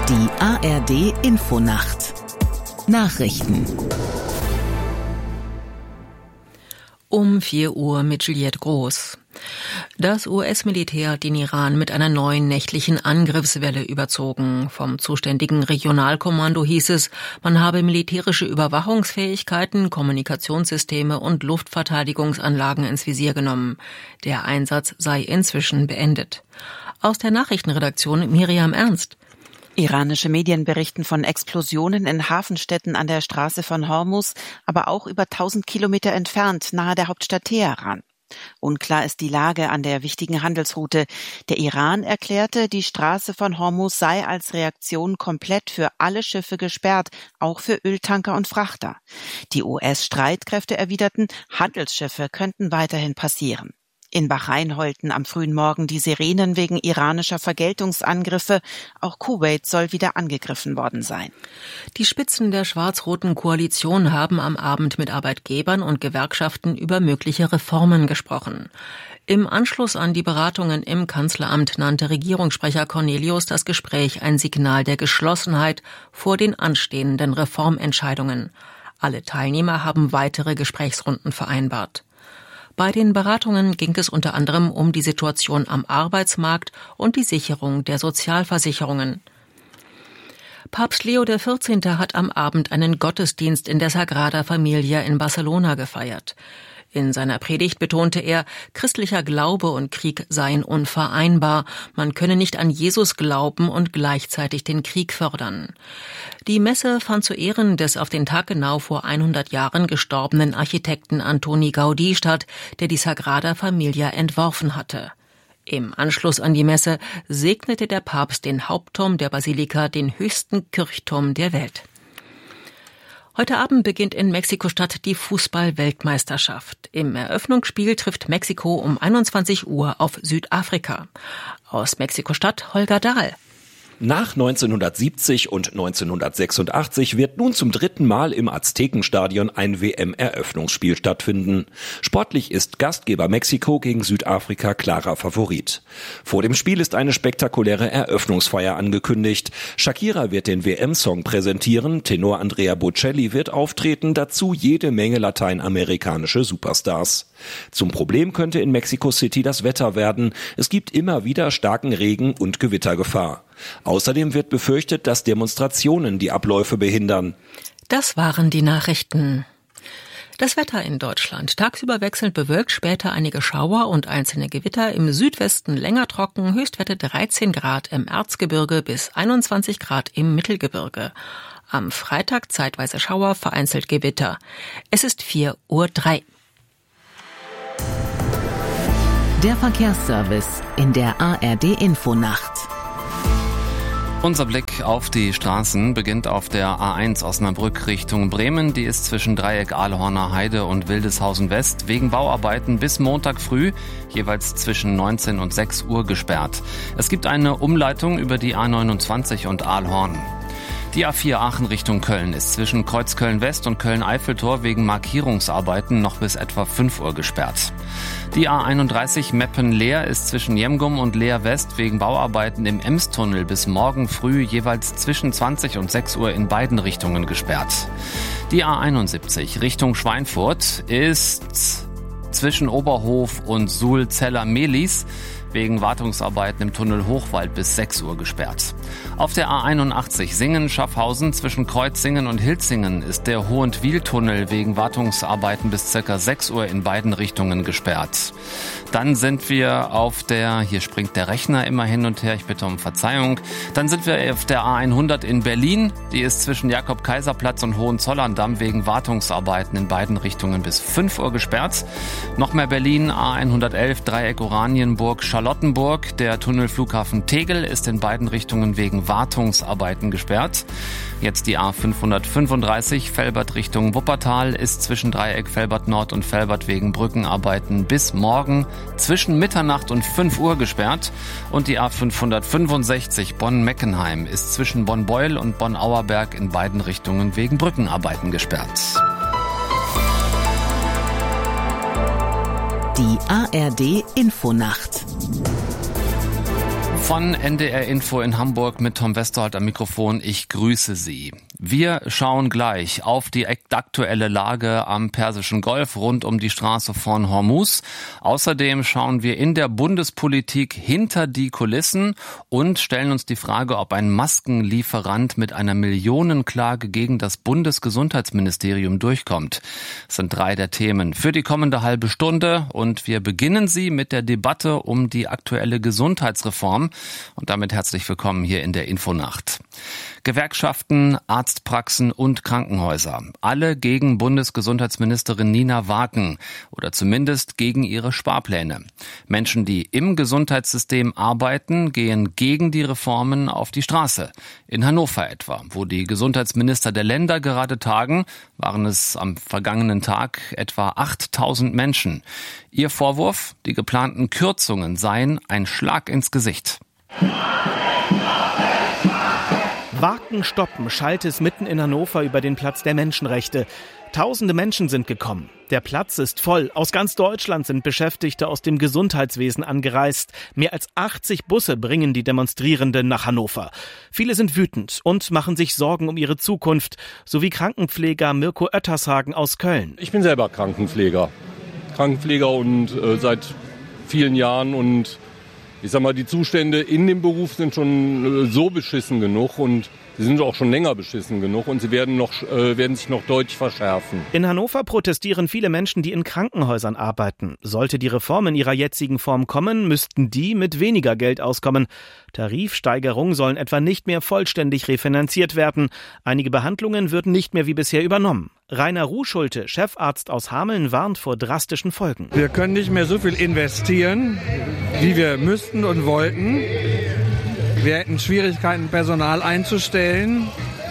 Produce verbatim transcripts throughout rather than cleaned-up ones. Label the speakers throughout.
Speaker 1: Die A R D-Infonacht. Nachrichten.
Speaker 2: Um vier Uhr mit Juliette Groß. Das U S-Militär hat den Iran mit einer neuen nächtlichen Angriffswelle überzogen. Vom zuständigen Regionalkommando hieß es, man habe militärische Überwachungsfähigkeiten, Kommunikationssysteme und Luftverteidigungsanlagen ins Visier genommen. Der Einsatz sei inzwischen beendet. Aus der Nachrichtenredaktion Miriam Ernst.
Speaker 3: Iranische Medien berichten von Explosionen in Hafenstädten an der Straße von Hormuz, aber auch über tausend Kilometer entfernt, nahe der Hauptstadt Teheran. Unklar ist die Lage an der wichtigen Handelsroute. Der Iran erklärte, die Straße von Hormuz sei als Reaktion komplett für alle Schiffe gesperrt, auch für Öltanker und Frachter. Die U S-Streitkräfte erwiderten, Handelsschiffe könnten weiterhin passieren. In Bahrain heulten am frühen Morgen die Sirenen wegen iranischer Vergeltungsangriffe. Auch Kuwait soll wieder angegriffen worden sein.
Speaker 2: Die Spitzen der schwarz-roten Koalition haben am Abend mit Arbeitgebern und Gewerkschaften über mögliche Reformen gesprochen. Im Anschluss an die Beratungen im Kanzleramt nannte Regierungssprecher Cornelius das Gespräch ein Signal der Geschlossenheit vor den anstehenden Reformentscheidungen. Alle Teilnehmer haben weitere Gesprächsrunden vereinbart. Bei den Beratungen ging es unter anderem um die Situation am Arbeitsmarkt und die Sicherung der Sozialversicherungen. Papst Leo der Vierzehnte hat am Abend einen Gottesdienst in der Sagrada Familia in Barcelona gefeiert. In seiner Predigt betonte er, christlicher Glaube und Krieg seien unvereinbar. Man könne nicht an Jesus glauben und gleichzeitig den Krieg fördern. Die Messe fand zu Ehren des auf den Tag genau vor hundert Jahren gestorbenen Architekten Antoni Gaudí statt, der die Sagrada Familia entworfen hatte. Im Anschluss an die Messe segnete der Papst den Hauptturm der Basilika, den höchsten Kirchturm der Welt. Heute Abend beginnt in Mexiko-Stadt die Fußball-Weltmeisterschaft. Im Eröffnungsspiel trifft Mexiko um einundzwanzig Uhr auf Südafrika. Aus Mexiko-Stadt Holger Dahl.
Speaker 4: Nach neunzehnhundertsiebzig und neunzehnhundertsechsundachtzig wird nun zum dritten Mal im Aztekenstadion ein W M-Eröffnungsspiel stattfinden. Sportlich ist Gastgeber Mexiko gegen Südafrika klarer Favorit. Vor dem Spiel ist eine spektakuläre Eröffnungsfeier angekündigt. Shakira wird den W M-Song präsentieren, Tenor Andrea Bocelli wird auftreten, dazu jede Menge lateinamerikanische Superstars. Zum Problem könnte in Mexico City das Wetter werden. Es gibt immer wieder starken Regen und Gewittergefahr. Außerdem wird befürchtet, dass Demonstrationen die Abläufe behindern.
Speaker 2: Das waren die Nachrichten. Das Wetter in Deutschland. Tagsüber wechselnd bewölkt, später einige Schauer und einzelne Gewitter. Im Südwesten länger trocken, Höchstwerte dreizehn Grad im Erzgebirge bis einundzwanzig Grad im Mittelgebirge. Am Freitag zeitweise Schauer, vereinzelt Gewitter. Es ist vier Uhr drei.
Speaker 1: Der Verkehrsservice in der A R D-Infonacht.
Speaker 5: Unser Blick auf die Straßen beginnt auf der A eins Osnabrück Richtung Bremen. Die ist zwischen Dreieck Ahlhorner Heide und Wildeshausen West wegen Bauarbeiten bis Montag früh jeweils zwischen neunzehn und sechs Uhr gesperrt. Es gibt eine Umleitung über die A neunundzwanzig und Ahlhorn. Die A vier Aachen Richtung Köln ist zwischen Kreuzköln West und Köln-Eiffeltor wegen Markierungsarbeiten noch bis etwa fünf Uhr gesperrt. Die A einunddreißig Meppen-Leer ist zwischen Jemgum und Leer West wegen Bauarbeiten im Emstunnel bis morgen früh jeweils zwischen zwanzig und sechs Uhr in beiden Richtungen gesperrt. Die A einundsiebzig Richtung Schweinfurt ist zwischen Oberhof und Suhl-Zeller-Mehlis wegen Wartungsarbeiten im Tunnel Hochwald bis sechs Uhr gesperrt. Auf der A einundachtzig Singen-Schaffhausen zwischen Kreuzsingen und Hilzingen ist der Hohentwiel-Tunnel wegen Wartungsarbeiten bis circa sechs Uhr in beiden Richtungen gesperrt. Dann sind wir auf der, hier springt der Rechner immer hin und her, ich bitte um Verzeihung. Dann sind wir auf der A hundert in Berlin. Die ist zwischen Jakob-Kaiser-Platz und Hohenzollern-Damm wegen Wartungsarbeiten in beiden Richtungen bis fünf Uhr gesperrt. Noch mehr Berlin, A hundertelf Dreieck Oranienburg, Charlottenburg. Der Tunnelflughafen Tegel ist in beiden Richtungen wegen Wartungsarbeiten gesperrt. Jetzt die A fünfhundertfünfunddreißig Velbert Richtung Wuppertal ist zwischen Dreieck Velbert Nord und Velbert wegen Brückenarbeiten bis morgen zwischen Mitternacht und fünf Uhr gesperrt. Und die A fünfhundertfünfundsechzig Bonn-Meckenheim ist zwischen Bonn-Beuel und Bonn-Auerberg in beiden Richtungen wegen Brückenarbeiten gesperrt.
Speaker 1: Die A R D-Infonacht.
Speaker 5: Von N D R Info in Hamburg mit Tom Westerholt am Mikrofon. Ich grüße Sie. Wir schauen gleich auf die aktuelle Lage am Persischen Golf rund um die Straße von Hormuz. Außerdem schauen wir in der Bundespolitik hinter die Kulissen und stellen uns die Frage, ob ein Maskenlieferant mit einer Millionenklage gegen das Bundesgesundheitsministerium durchkommt. Das sind drei der Themen für die kommende halbe Stunde und wir beginnen sie mit der Debatte um die aktuelle Gesundheitsreform. Und damit herzlich willkommen hier in der Infonacht. Gewerkschaften, Arztpraxen und Krankenhäuser. Alle gegen Bundesgesundheitsministerin Nina Waken oder zumindest gegen ihre Sparpläne. Menschen, die im Gesundheitssystem arbeiten, gehen gegen die Reformen auf die Straße. In Hannover etwa, wo die Gesundheitsminister der Länder gerade tagen, waren es am vergangenen Tag etwa achttausend Menschen. Ihr Vorwurf, die geplanten Kürzungen seien ein Schlag ins Gesicht.
Speaker 6: Waken stoppen, schallt es mitten in Hannover über den Platz der Menschenrechte. Tausende Menschen sind gekommen. Der Platz ist voll. Aus ganz Deutschland sind Beschäftigte aus dem Gesundheitswesen angereist. Mehr als achtzig Busse bringen die Demonstrierenden nach Hannover. Viele sind wütend und machen sich Sorgen um ihre Zukunft, so wie Krankenpfleger Mirko Oettershagen aus Köln.
Speaker 7: Ich bin selber Krankenpfleger. Krankenpfleger und äh, seit vielen Jahren und ich sag mal, die Zustände in dem Beruf sind schon so beschissen genug und sie sind auch schon länger beschissen genug und sie werden, noch, äh, werden sich noch deutlich verschärfen.
Speaker 6: In Hannover protestieren viele Menschen, die in Krankenhäusern arbeiten. Sollte die Reform in ihrer jetzigen Form kommen, müssten die mit weniger Geld auskommen. Tarifsteigerungen sollen etwa nicht mehr vollständig refinanziert werden. Einige Behandlungen würden nicht mehr wie bisher übernommen. Rainer Ruhschulte, Chefarzt aus Hameln, warnt vor drastischen Folgen.
Speaker 8: Wir können nicht mehr so viel investieren, wie wir müssten und wollten. Wir hätten Schwierigkeiten, Personal einzustellen.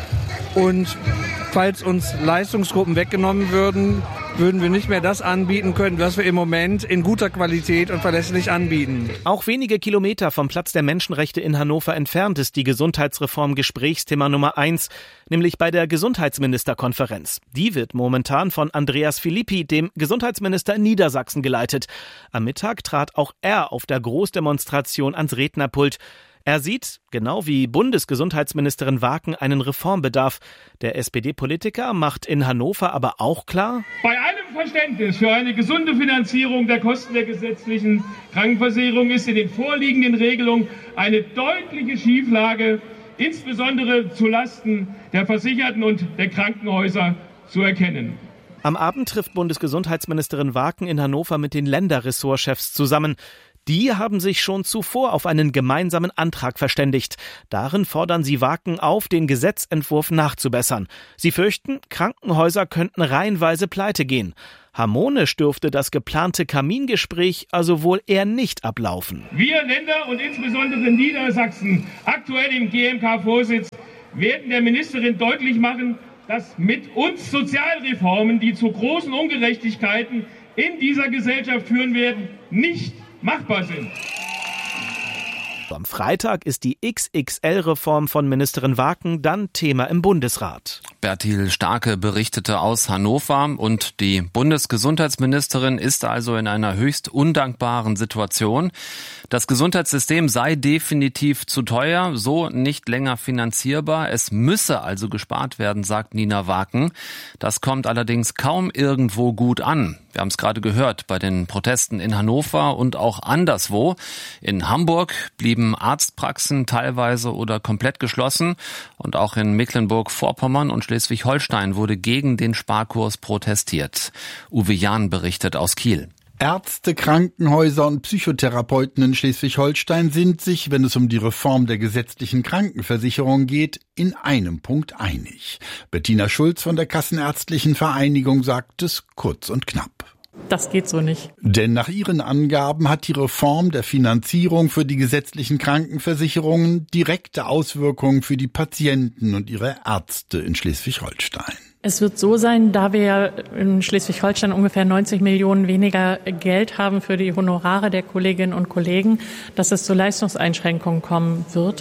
Speaker 8: Und falls uns Leistungsgruppen weggenommen würden, würden wir nicht mehr das anbieten können, was wir im Moment in guter Qualität und verlässlich anbieten.
Speaker 6: Auch wenige Kilometer vom Platz der Menschenrechte in Hannover entfernt ist die Gesundheitsreform Gesprächsthema Nummer eins, nämlich bei der Gesundheitsministerkonferenz. Die wird momentan von Andreas Philippi, dem Gesundheitsminister in Niedersachsen, geleitet. Am Mittag trat auch er auf der Großdemonstration ans Rednerpult. Er sieht, genau wie Bundesgesundheitsministerin Waken, einen Reformbedarf. Der S P D-Politiker macht in Hannover aber auch klar:
Speaker 9: Bei allem Verständnis für eine gesunde Finanzierung der Kosten der gesetzlichen Krankenversicherung ist in den vorliegenden Regelungen eine deutliche Schieflage, insbesondere zulasten der Versicherten und der Krankenhäuser, zu erkennen.
Speaker 6: Am Abend trifft Bundesgesundheitsministerin Waken in Hannover mit den Länderressortchefs zusammen. Die haben sich schon zuvor auf einen gemeinsamen Antrag verständigt. Darin fordern sie Waken auf, den Gesetzentwurf nachzubessern. Sie fürchten, Krankenhäuser könnten reihenweise pleite gehen. Harmonisch dürfte das geplante Kamingespräch also wohl eher nicht ablaufen.
Speaker 9: Wir Länder und insbesondere Niedersachsen, aktuell im G M K-Vorsitz, werden der Ministerin deutlich machen, dass mit uns Sozialreformen, die zu großen Ungerechtigkeiten in dieser Gesellschaft führen werden, nicht machbar sind.
Speaker 6: Am Freitag ist die X X L-Reform von Ministerin Waken dann Thema im Bundesrat.
Speaker 5: Bertil Starke berichtete aus Hannover und die Bundesgesundheitsministerin ist also in einer höchst undankbaren Situation. Das Gesundheitssystem sei definitiv zu teuer, so nicht länger finanzierbar. Es müsse also gespart werden, sagt Nina Waken. Das kommt allerdings kaum irgendwo gut an. Wir haben es gerade gehört bei den Protesten in Hannover und auch anderswo. In Hamburg blieben Arztpraxen teilweise oder komplett geschlossen und auch in Mecklenburg-Vorpommern und Schleswig-Holstein wurde gegen den Sparkurs protestiert. Uwe Jahn berichtet aus Kiel.
Speaker 10: Ärzte, Krankenhäuser und Psychotherapeuten in Schleswig-Holstein sind sich, wenn es um die Reform der gesetzlichen Krankenversicherung geht, in einem Punkt einig. Bettina Schulz von der Kassenärztlichen Vereinigung sagt es kurz und knapp.
Speaker 11: Das geht so nicht.
Speaker 10: Denn nach ihren Angaben hat die Reform der Finanzierung für die gesetzlichen Krankenversicherungen direkte Auswirkungen für die Patienten und ihre Ärzte in Schleswig-Holstein.
Speaker 11: Es wird so sein, da wir in Schleswig-Holstein ungefähr neunzig Millionen weniger Geld haben für die Honorare der Kolleginnen und Kollegen, dass es zu Leistungseinschränkungen kommen wird.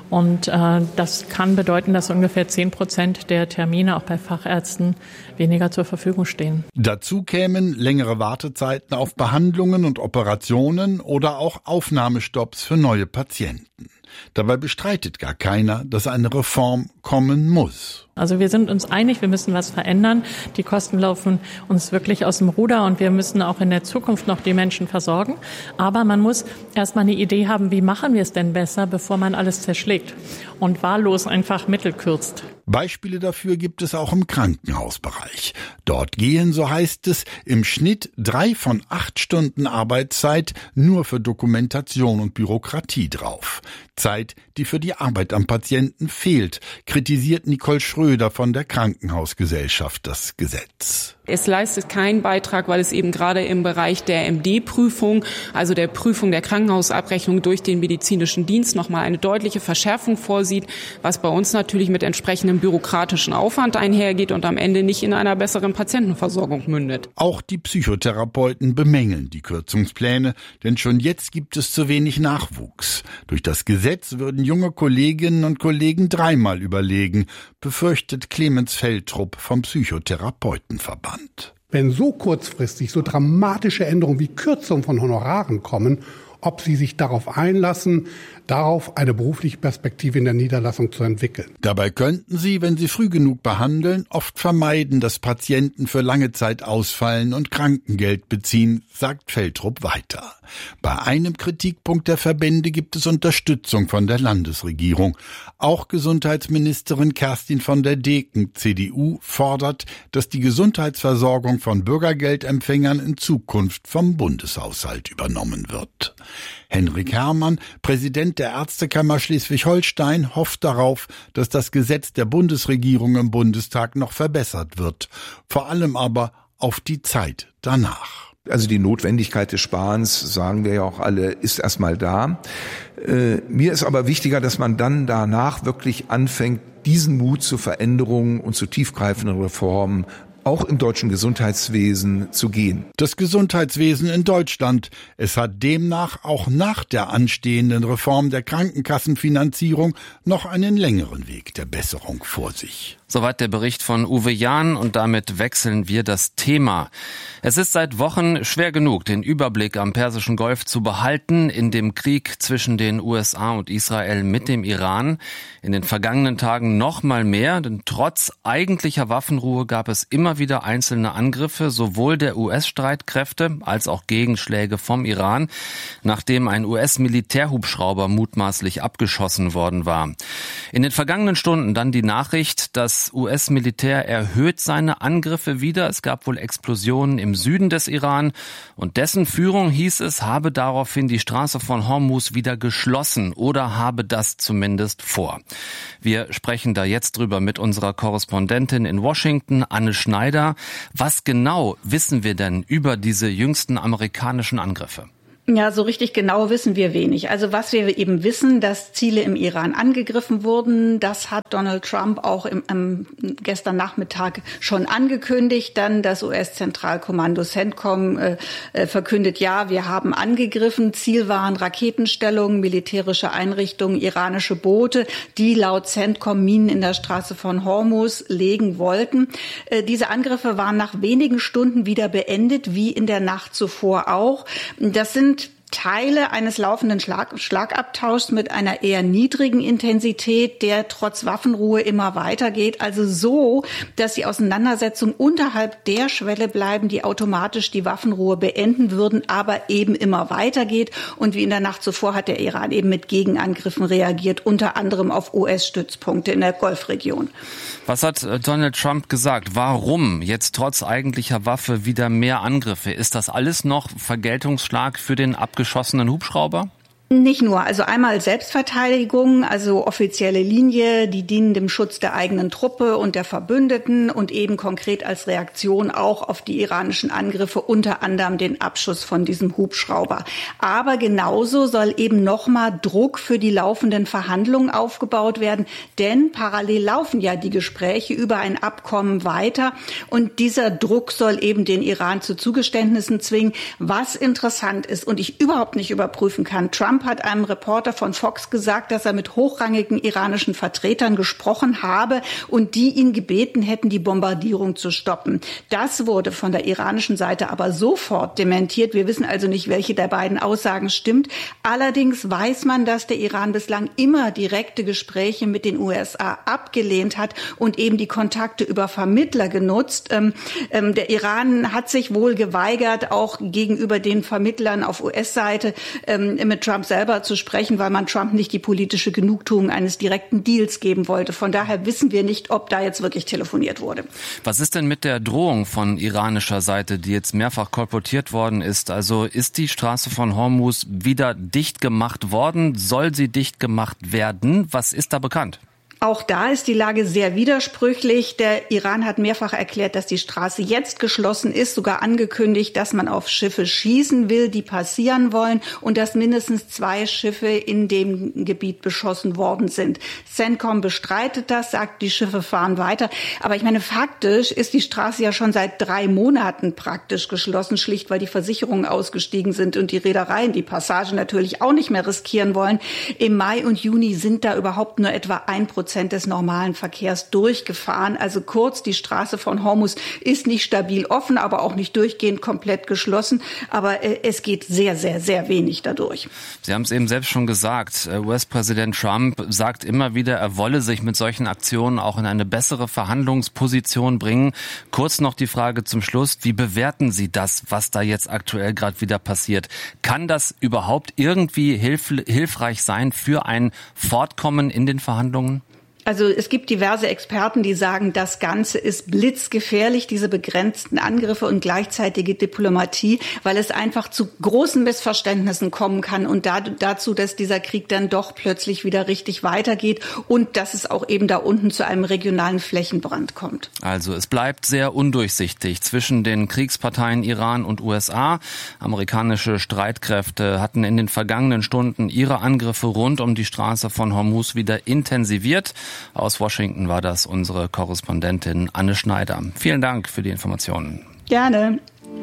Speaker 11: Und äh, das kann bedeuten, dass ungefähr zehn Prozent der Termine auch bei Fachärzten weniger zur Verfügung stehen.
Speaker 10: Dazu kämen längere Wartezeiten auf Behandlungen und Operationen oder auch Aufnahmestopps für neue Patienten. Dabei bestreitet gar keiner, dass eine Reform kommen muss.
Speaker 11: Also wir sind uns einig, wir müssen was verändern. Die Kosten laufen uns wirklich aus dem Ruder und wir müssen auch in der Zukunft noch die Menschen versorgen. Aber man muss erstmal eine Idee haben, wie machen wir es denn besser, bevor man alles zerschlägt und wahllos einfach Mittel kürzt.
Speaker 10: Beispiele dafür gibt es auch im Krankenhausbereich. Dort gehen, so heißt es, im Schnitt drei von acht Stunden Arbeitszeit nur für Dokumentation und Bürokratie drauf. Zeit, die für die Arbeit am Patienten fehlt, kritisiert Nicole Schröder von der Krankenhausgesellschaft das Gesetz.
Speaker 12: Es leistet keinen Beitrag, weil es eben gerade im Bereich der M D-Prüfung, also der Prüfung der Krankenhausabrechnung durch den medizinischen Dienst, nochmal eine deutliche Verschärfung vorsieht, was bei uns natürlich mit entsprechendem bürokratischen Aufwand einhergeht und am Ende nicht in einer besseren Patientenversorgung mündet.
Speaker 10: Auch die Psychotherapeuten bemängeln die Kürzungspläne, denn schon jetzt gibt es zu wenig Nachwuchs. Durch das Gesetz würden junge Kolleginnen und Kollegen dreimal überlegen, befürchtet Clemens Feldtrup vom Psychotherapeutenverband.
Speaker 13: Wenn so kurzfristig so dramatische Änderungen wie Kürzung von Honoraren kommen, ob sie sich darauf einlassen, darauf eine berufliche Perspektive in der Niederlassung zu entwickeln.
Speaker 10: Dabei könnten sie, wenn sie früh genug behandeln, oft vermeiden, dass Patienten für lange Zeit ausfallen und Krankengeld beziehen, sagt Feldtrup weiter. Bei einem Kritikpunkt der Verbände gibt es Unterstützung von der Landesregierung. Auch Gesundheitsministerin Kerstin von der Deken, C D U, fordert, dass die Gesundheitsversorgung von Bürgergeldempfängern in Zukunft vom Bundeshaushalt übernommen wird. Henrik Herrmann, Präsident der Ärztekammer Schleswig-Holstein, hofft darauf, dass das Gesetz der Bundesregierung im Bundestag noch verbessert wird. Vor allem aber auf die Zeit danach.
Speaker 14: Also die Notwendigkeit des Sparens, sagen wir ja auch alle, ist erstmal da. Äh, mir ist aber wichtiger, dass man dann danach wirklich anfängt, diesen Mut zu Veränderungen und zu tiefgreifenden Reformen auch im deutschen Gesundheitswesen zu gehen.
Speaker 10: Das Gesundheitswesen in Deutschland, es hat demnach auch nach der anstehenden Reform der Krankenkassenfinanzierung noch einen längeren Weg der Besserung vor sich.
Speaker 5: Soweit der Bericht von Uwe Jahn und damit wechseln wir das Thema. Es ist seit Wochen schwer genug, den Überblick am Persischen Golf zu behalten in dem Krieg zwischen den U S A und Israel mit dem Iran. In den vergangenen Tagen noch mal mehr, denn trotz eigentlicher Waffenruhe gab es immer wieder einzelne Angriffe, sowohl der U S-Streitkräfte als auch Gegenschläge vom Iran, nachdem ein U S-Militärhubschrauber mutmaßlich abgeschossen worden war. In den vergangenen Stunden dann die Nachricht, dass U S-Militär erhöht seine Angriffe wieder. Es gab wohl Explosionen im Süden des Iran und dessen Führung, hieß es, habe daraufhin die Straße von Hormuz wieder geschlossen oder habe das zumindest vor. Wir sprechen da jetzt drüber mit unserer Korrespondentin in Washington, Anne Schneider. Was genau wissen wir denn über diese jüngsten amerikanischen Angriffe?
Speaker 15: Ja, so richtig genau wissen wir wenig. Also was wir eben wissen, dass Ziele im Iran angegriffen wurden, das hat Donald Trump auch im, im, gestern Nachmittag schon angekündigt. Dann das U S-Zentralkommando CENTCOM äh, äh, verkündet, ja, wir haben angegriffen. Ziel waren Raketenstellungen, militärische Einrichtungen, iranische Boote, die laut CENTCOM Minen in der Straße von Hormuz legen wollten. Äh, diese Angriffe waren nach wenigen Stunden wieder beendet, wie in der Nacht zuvor auch. Das sind Teile eines laufenden Schlag- Schlagabtauschs mit einer eher niedrigen Intensität, der trotz Waffenruhe immer weitergeht. Also so, dass die Auseinandersetzungen unterhalb der Schwelle bleiben, die automatisch die Waffenruhe beenden würden, aber eben immer weitergeht. Und wie in der Nacht zuvor hat der Iran eben mit Gegenangriffen reagiert, unter anderem auf U S-Stützpunkte in der Golfregion.
Speaker 5: Was hat Donald Trump gesagt? Warum jetzt trotz eigentlicher Waffe wieder mehr Angriffe? Ist das alles noch Vergeltungsschlag für den abgeschossenen Hubschrauber?
Speaker 15: Nicht nur, also einmal Selbstverteidigung, also offizielle Linie, die dienen dem Schutz der eigenen Truppe und der Verbündeten und eben konkret als Reaktion auch auf die iranischen Angriffe, unter anderem den Abschuss von diesem Hubschrauber. Aber genauso soll eben nochmal Druck für die laufenden Verhandlungen aufgebaut werden, denn parallel laufen ja die Gespräche über ein Abkommen weiter und dieser Druck soll eben den Iran zu Zugeständnissen zwingen. Was interessant ist und ich überhaupt nicht überprüfen kann, Trump Trump hat einem Reporter von Fox gesagt, dass er mit hochrangigen iranischen Vertretern gesprochen habe und die ihn gebeten hätten, die Bombardierung zu stoppen. Das wurde von der iranischen Seite aber sofort dementiert. Wir wissen also nicht, welche der beiden Aussagen stimmt. Allerdings weiß man, dass der Iran bislang immer direkte Gespräche mit den U S A abgelehnt hat und eben die Kontakte über Vermittler genutzt. Ähm, ähm, der Iran hat sich wohl geweigert, auch gegenüber den Vermittlern auf U S-Seite ähm, mit Trump selber zu sprechen, weil man Trump nicht die politische Genugtuung eines direkten Deals geben wollte. Von daher wissen wir nicht, ob da jetzt wirklich telefoniert wurde.
Speaker 5: Was ist denn mit der Drohung von iranischer Seite, die jetzt mehrfach kolportiert worden ist? Also ist die Straße von Hormuz wieder dicht gemacht worden? Soll sie dicht gemacht werden? Was ist da bekannt?
Speaker 15: Auch da ist die Lage sehr widersprüchlich. Der Iran hat mehrfach erklärt, dass die Straße jetzt geschlossen ist, sogar angekündigt, dass man auf Schiffe schießen will, die passieren wollen und dass mindestens zwei Schiffe in dem Gebiet beschossen worden sind. CENTCOM bestreitet das, sagt, die Schiffe fahren weiter. Aber ich meine, faktisch ist die Straße ja schon seit drei Monaten praktisch geschlossen, schlicht weil die Versicherungen ausgestiegen sind und die Reedereien die Passage natürlich auch nicht mehr riskieren wollen. Im Mai und Juni sind da überhaupt nur etwa ein Prozent des normalen Verkehrs durchgefahren. Also kurz, die Straße von Hormuz ist nicht stabil offen, aber auch nicht durchgehend komplett geschlossen. Aber äh, es geht sehr, sehr, sehr wenig dadurch.
Speaker 5: Sie haben es eben selbst schon gesagt. U S-Präsident Trump sagt immer wieder, er wolle sich mit solchen Aktionen auch in eine bessere Verhandlungsposition bringen. Kurz noch die Frage zum Schluss. Wie bewerten Sie das, was da jetzt aktuell gerade wieder passiert? Kann das überhaupt irgendwie hilf- hilfreich sein für ein Fortkommen in den Verhandlungen?
Speaker 15: Also es gibt diverse Experten, die sagen, das Ganze ist blitzgefährlich, diese begrenzten Angriffe und gleichzeitige Diplomatie, weil es einfach zu großen Missverständnissen kommen kann und da, dazu, dass dieser Krieg dann doch plötzlich wieder richtig weitergeht und dass es auch eben da unten zu einem regionalen Flächenbrand kommt.
Speaker 5: Also es bleibt sehr undurchsichtig zwischen den Kriegsparteien Iran und U S A. Amerikanische Streitkräfte hatten in den vergangenen Stunden ihre Angriffe rund um die Straße von Hormuz wieder intensiviert. Aus Washington war das unsere Korrespondentin Anne Schneider. Vielen Dank für die Informationen.
Speaker 15: Gerne.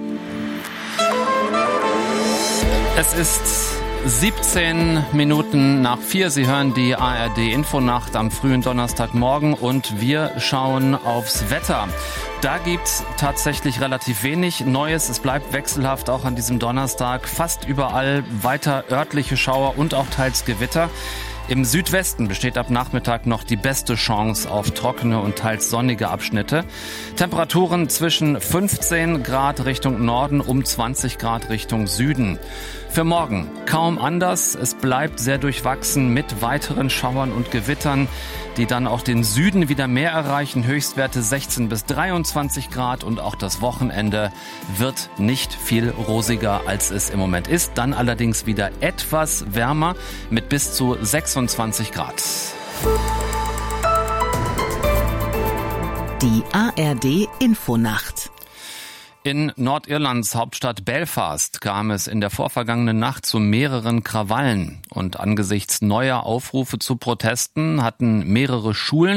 Speaker 5: Es ist siebzehn Minuten nach vier. Sie hören die A R D-Infonacht am frühen Donnerstagmorgen und wir schauen aufs Wetter. Da gibt's tatsächlich relativ wenig Neues. Es bleibt wechselhaft auch an diesem Donnerstag. Fast überall weiter örtliche Schauer und auch teils Gewitter. Im Südwesten besteht ab Nachmittag noch die beste Chance auf trockene und teils sonnige Abschnitte. Temperaturen zwischen fünfzehn Grad Richtung Norden, um zwanzig Grad Richtung Süden. Für morgen kaum anders. Es bleibt sehr durchwachsen mit weiteren Schauern und Gewittern, die dann auch den Süden wieder mehr erreichen. Höchstwerte sechzehn bis dreiundzwanzig Grad und auch das Wochenende wird nicht viel rosiger, als es im Moment ist. Dann allerdings wieder etwas wärmer mit bis zu sechsundzwanzig Grad.
Speaker 1: Die A R D-Infonacht.
Speaker 5: In Nordirlands Hauptstadt Belfast kam es in der vorvergangenen Nacht zu mehreren Krawallen. Und angesichts neuer Aufrufe zu Protesten hatten mehrere Schulen